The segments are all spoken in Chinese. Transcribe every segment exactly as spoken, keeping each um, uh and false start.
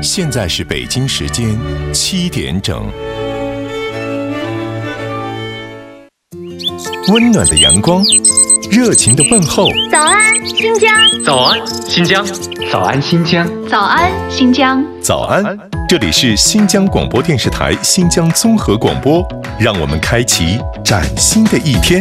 现在是北京时间七点整。温暖的阳光，热情的问候。 早安，新疆！ 早安，新疆！ 早安，新疆！ 早安，新疆！ 早安，这里是新疆广播电视台新疆综合广播，让我们开启崭新的一天。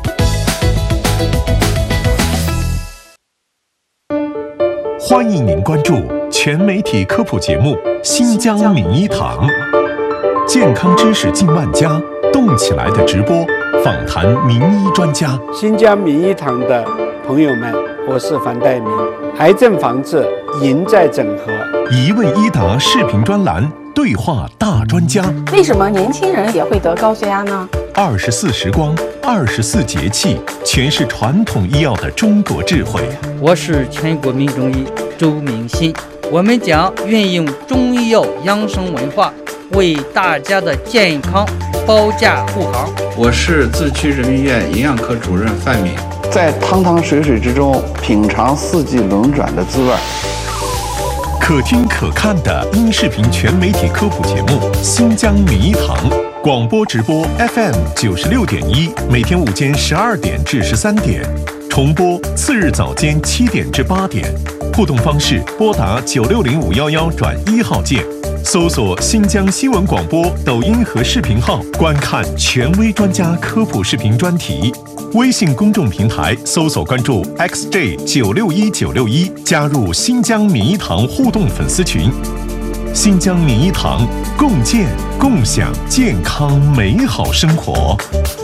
欢迎您关注全媒体科普节目《新疆名医堂》，健康知识进万家，动起来的直播，访谈名医专家。 新疆名医堂的朋友们，我是樊岱明。癌症防治赢在整合， 一问一答视频专栏，对话大专家。 为什么年轻人也会得高血压呢？ 二十四时光，二十四节气，全是传统医药的中国智慧。 我是全国名中医周明鑫，我们将运用中医药养生文化，为大家的健康保驾护航。 我是自区人民医院营养科主任范敏， 在汤汤水水之中品尝四季轮转的滋味。 可听可看的音视频全媒体科普节目《新疆名医堂》，广播直播 F M 九十六点一，每天午间十二点至十三点，重播次日早间七点至八点。互动方式：拨打九六零五幺幺转一号键，搜索新疆新闻广播抖音和视频号，观看权威专家科普视频专题。微信公众平台搜索关注 X J 九六一九六一，加入新疆名医堂互动粉丝群。新疆名医堂，共建共享健康美好生活。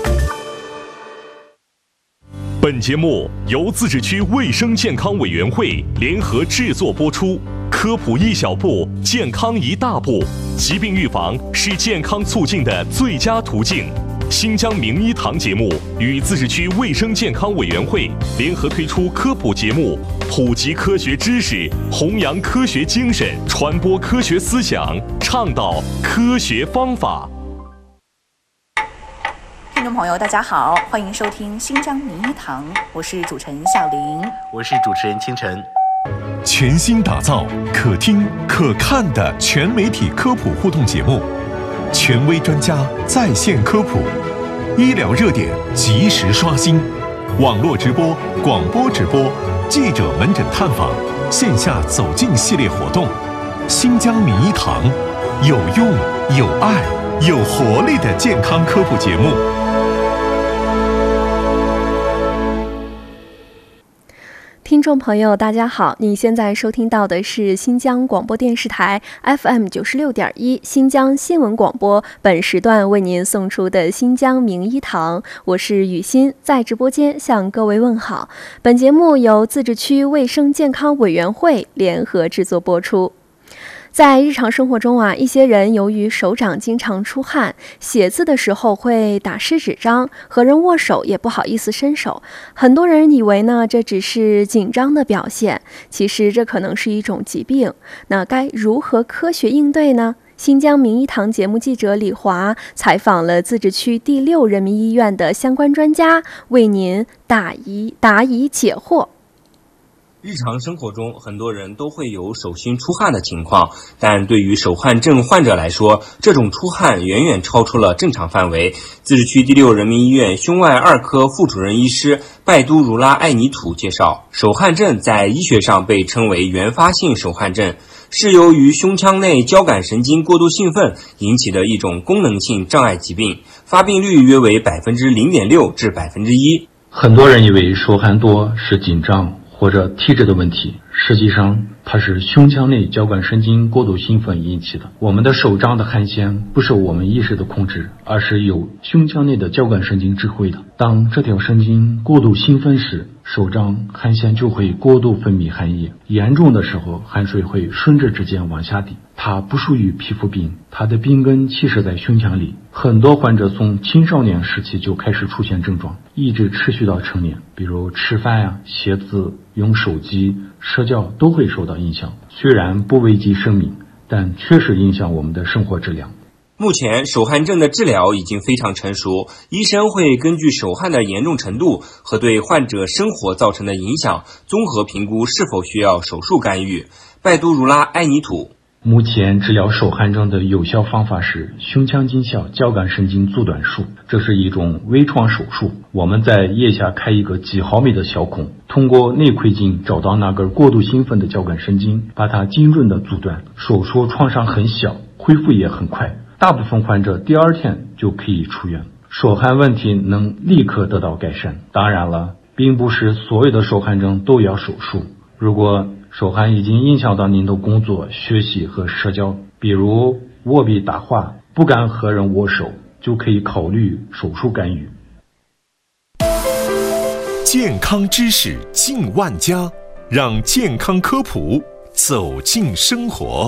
本节目由自治区卫生健康委员会联合制作播出。科普一小步，健康一大步。疾病预防是健康促进的最佳途径。新疆名医堂节目与自治区卫生健康委员会联合推出科普节目，普及科学知识，弘扬科学精神，传播科学思想，倡导科学方法。 听众朋友大家好，欢迎收听新疆名医堂，我是主持人小玲， 我是主持人清晨。 全新打造可听可看的全媒体科普互动节目，权威专家在线科普，医疗热点及时刷新，网络直播、广播直播，记者门诊探访，线下走进系列活动。新疆名医堂，有用、有爱、有活力的健康科普节目。 听众朋友大家好，你现在收听到的是新疆广播电视台 F M 九十六点一新疆新闻广播，本时段为您送出的新疆名医堂，我是雨欣，在直播间向各位问好。本节目由自治区卫生健康委员会联合制作播出。在日常生活中啊，一些人由于手掌经常出汗，写字的时候会打湿纸张，和人握手也不好意思伸手。很多人以为呢，这只是紧张的表现，其实这可能是一种疾病。那该如何科学应对呢？新疆名医堂节目记者李华采访了自治区第六人民医院的相关专家，为您答疑答疑解惑。 日常生活中，很多人都会有手心出汗的情况，但对于手汗症患者来说，这种出汗远远超出了正常范围。自治区第六人民医院胸外二科副主任医师拜都如拉艾尼土介绍，手汗症在医学上被称为原发性手汗症，是由于胸腔内交感神经过度兴奋引起的一种功能性障碍疾病，发病率约为百分之零点六至百分之一。 很多人以为手汗多是紧张或者体质的问题，实际上它是胸腔内交感神经过度兴奋引起的。我们的手掌的汗腺不受我们意识的控制，而是由胸腔内的交感神经指挥的。当这条神经过度兴奋时，手掌汗腺就会过度分泌汗液，严重的时候汗水会顺着指尖往下滴。它不属于皮肤病，它的病根其实在胸腔里。很多患者从青少年时期就开始出现症状，一直持续到成年，比如吃饭呀、写字、用手机、社交都会受到影响。虽然不危及生命，但确实影响我们的生活质量。 目前手汗症的治疗已经非常成熟，医生会根据手汗的严重程度和对患者生活造成的影响，综合评估是否需要手术干预。拜都如拉艾尼土， 目前治疗手汗症的有效方法是胸腔镜下交感神经阻断术，这是一种微创手术。我们在腋下开一个几毫米的小孔，通过内窥镜找到那根过度兴奋的交感神经，把它精准的阻断。手术创伤很小，恢复也很快，大部分患者第二天就可以出院。手汗问题能立刻得到改善。当然了，并不是所有的手汗症都要手术。如果手汗已经影响到您的工作、学习和社交，比如握笔打画，不敢和人握手，就可以考虑手术干预。 健康知识进万家，让健康科普走进生活。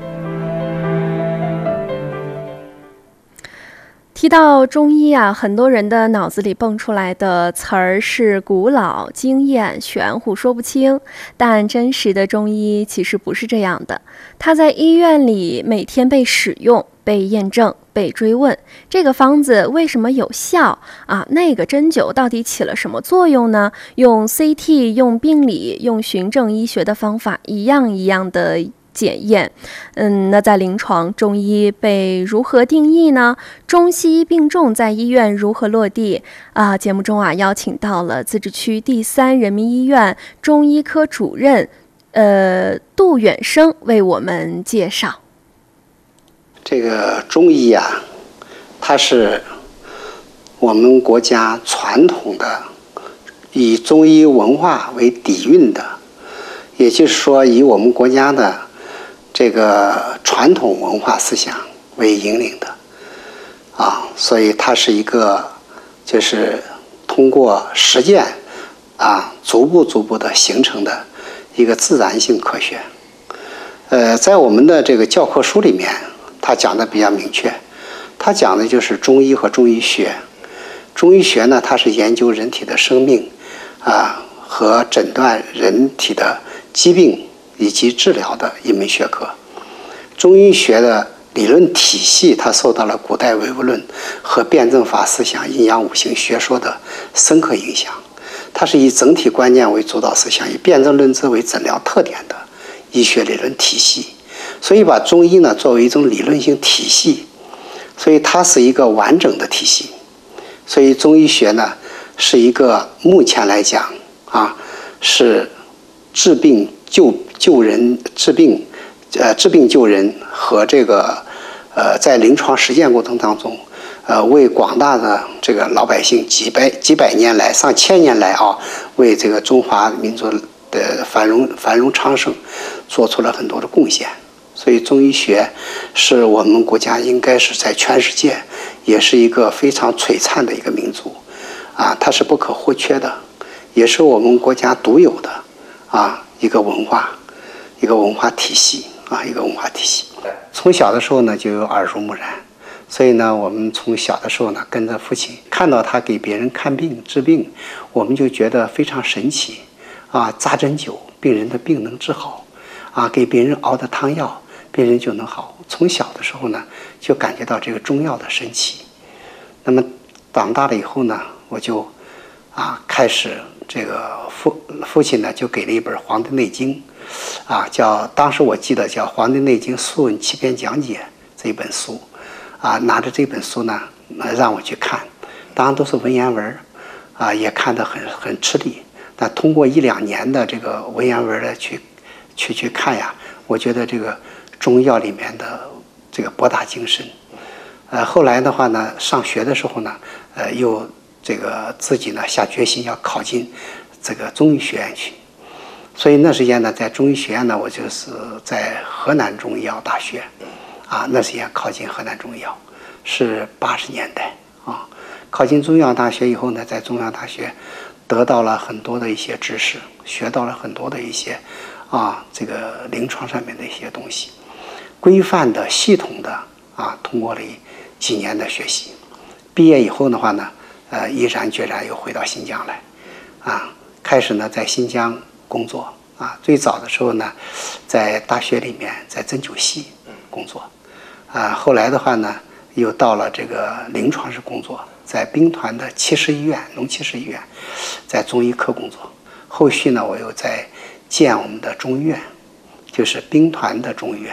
提到中医啊，很多人的脑子里蹦出来的词儿是古老、经验、玄乎，说不清。但真实的中医其实不是这样的，它在医院里每天被使用、被验证、被追问。这个方子为什么有效啊？那个针灸到底起了什么作用呢？用 C T、用病理、用循证医学的方法，一样一样的检验。嗯，那在临床，中医被如何定义呢？中西医并重在医院如何落地啊？节目中啊，邀请到了自治区第三人民医院中医科主任呃杜远生为我们介绍。 这个中医啊，它是我们国家传统的以中医文化为底蕴的，也就是说以我们国家的这个传统文化思想为引领的啊，所以它是一个就是通过实践啊，逐步逐步的形成的一个自然性科学。呃，在我们的这个教科书里面，它讲的比较明确，它讲的就是中医和中医学。中医学呢，它是研究人体的生命啊和诊断人体的疾病以及治疗的一门学科。中医学的理论体系，它受到了古代唯物论和辩证法思想、阴阳五行学说的深刻影响。它是以整体观念为主导思想，以辩证论治为诊疗特点的医学理论体系。所以把中医呢作为一种理论性体系，所以它是一个完整的体系。所以中医学呢是一个目前来讲啊是治病救救人治病，呃，治病救人和这个呃，在临床实践过程当中，呃，为广大的这个老百姓几百几百年来、上千年来啊，为这个中华民族的繁荣繁荣昌盛做出了很多的贡献。所以，中医学是我们国家应该是在全世界也是一个非常璀璨的一个民族啊，它是不可或缺的，也是我们国家独有的啊。一个文化，一个文化体系啊，一个文化体系。从小的时候呢，就有耳濡目染，所以呢，我们从小的时候呢，跟着父亲，看到他给别人看病治病，我们就觉得非常神奇啊！扎针灸，病人的病能治好啊；给别人熬的汤药，病人就能好。从小的时候呢，就感觉到这个中药的神奇。那么长大了以后呢，我就啊开始。这个父父亲呢，就给了一本《黄帝内经》，啊，叫当时我记得叫《黄帝内经素问七篇讲解》这一本书，啊，拿着这本书呢，让我去看，当然都是文言文，啊，也看得很很吃力。但通过一两年的这个文言文的去去去看呀，我觉得这个中药里面的这个博大精深。呃，后来的话呢，上学的时候呢，呃，又。这个自己呢下决心要考进这个中医学院去，所以那时间呢，在中医学院呢，我就是在河南中医药大学，啊，那时间考进河南中医药，是八十年代啊。考进中医药大学以后呢，在中医药大学得到了很多的一些知识，学到了很多的一些啊这个临床上面的一些东西，规范的、系统的啊，通过了几年的学习，毕业以后的话呢。呃，毅然决然又回到新疆来，啊，开始呢在新疆工作啊。最早的时候呢，在大学里面在针灸系工作，啊，后来的话呢，又到了这个临床室工作，在兵团的七十医院、农七十医院，在中医科工作。后续呢，我又在建我们的中医院，就是兵团的中医院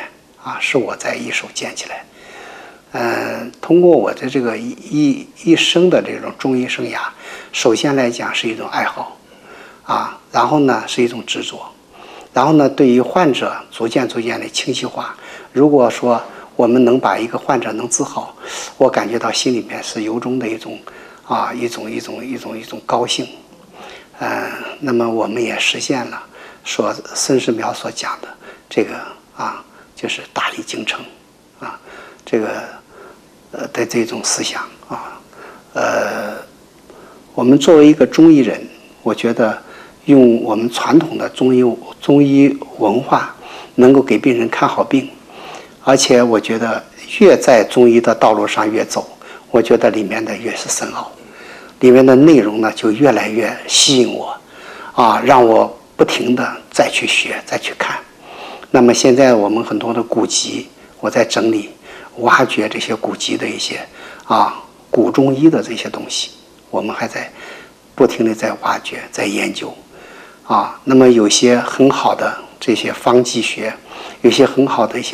啊，是我在一手建起来。嗯，通过我的这个一一生的这种中医生涯，首先来讲是一种爱好，啊，然后呢是一种执着，然后呢对于患者逐渐逐渐的清晰化。如果说我们能把一个患者能治好，我感觉到心里面是由衷的一种啊一种一种一种一种高兴。嗯，那么我们也实现了说孙世苗所讲的这个啊，就是大力精诚啊，这个呃的这种思想啊，呃，我们作为一个中医人，我觉得用我们传统的中医中医文化，能够给病人看好病，而且我觉得越在中医的道路上越走，我觉得里面的越是深奥，里面的内容呢就越来越吸引我，啊，让我不停的再去学再去看。那么现在我们很多的古籍，我在整理挖掘这些古籍的一些啊古中医的这些东西，我们还在不停的在挖掘在研究啊。那么有些很好的这些方剂学，有些很好的一些